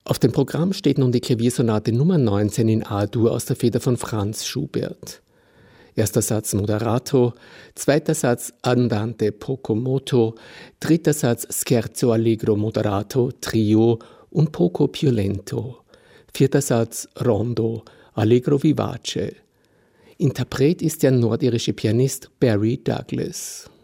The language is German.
Auf dem Programm steht nun die Klaviersonate Nummer 19 in A-Dur aus der Feder von Franz Schubert. Erster Satz Moderato, zweiter Satz Andante poco moto, dritter Satz Scherzo allegro moderato, Trio und poco più lento, vierter Satz Rondo, allegro vivace. Interpret ist der nordirische Pianist Barry Douglas.